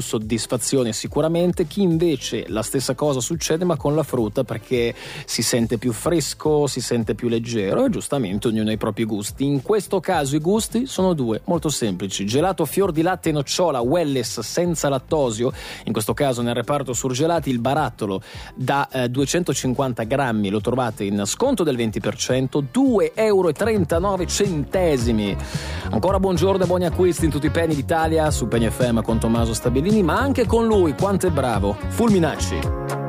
soddisfazione sicuramente. Chi invece la stessa cosa succede ma con la frutta, perché si sente più fresco, si sente più leggero, e giustamente ognuno ha i propri gusti. In questo caso i gusti sono due, molto semplici: gelato fior di latte e nocciola Welles senza lattosio, in questo caso nel reparto surgelati il barattolo da 250 grammi lo trovate in sconto del 20%, €2,39. Ancora buongiorno e buoni acquisti in tutti i penny d'Italia su Penny FM con Tommaso Stabilini, ma anche con lui, quanto è bravo, Fulminacci.